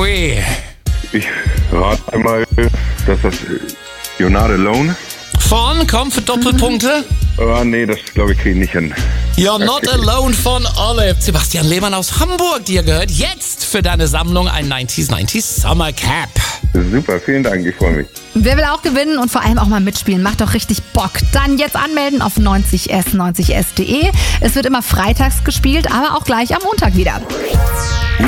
Ui. Ich rate mal, dass das You're Not Alone. Von, komm, für Doppelpunkte. Nee, das glaube ich kriege ich nicht hin. You're Not Alone von Olive. Sebastian Lehmann aus Hamburg, dir gehört jetzt für deine Sammlung ein 90s Summer Cap. Super, vielen Dank, ich freue mich. Wer will auch gewinnen und vor allem auch mal mitspielen? Macht doch richtig Bock. Dann jetzt anmelden auf 90s90s.de. Es wird immer freitags gespielt, aber auch gleich am Montag wieder.